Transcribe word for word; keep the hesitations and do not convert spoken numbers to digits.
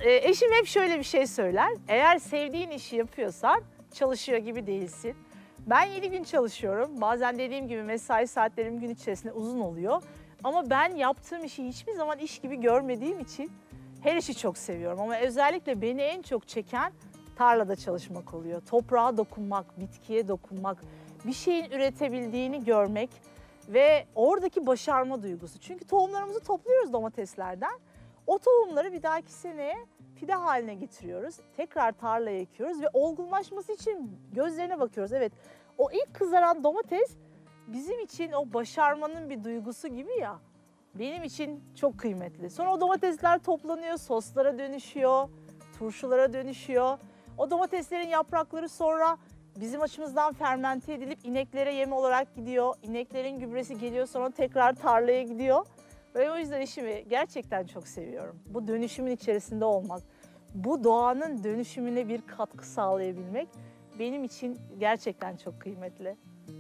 Ee, eşim hep şöyle bir şey söyler. Eğer sevdiğin işi yapıyorsan çalışıyor gibi değilsin. Ben yedi gün çalışıyorum. Bazen dediğim gibi mesai saatlerim gün içerisinde uzun oluyor. Ama ben yaptığım işi hiçbir zaman iş gibi görmediğim için her işi çok seviyorum. Ama özellikle beni en çok çeken tarlada çalışmak oluyor. Toprağa dokunmak, bitkiye dokunmak, bir şeyin üretebildiğini görmek ve oradaki başarma duygusu. Çünkü tohumlarımızı topluyoruz domateslerden. O tohumları bir dahaki seneye fide haline getiriyoruz. Tekrar tarlaya ekiyoruz ve olgunlaşması için gözlerine bakıyoruz. Evet, o ilk kızaran domates bizim için o başarmanın bir duygusu gibi ya. Benim için çok kıymetli. Sonra o domatesler toplanıyor, soslara dönüşüyor, turşulara dönüşüyor. O domateslerin yaprakları sonra bizim açımızdan fermente edilip ineklere yem olarak gidiyor. İneklerin gübresi geliyor, sonra tekrar tarlaya gidiyor. Ve o yüzden işimi gerçekten çok seviyorum. Bu dönüşümün içerisinde olmak, bu doğanın dönüşümüne bir katkı sağlayabilmek benim için gerçekten çok kıymetli.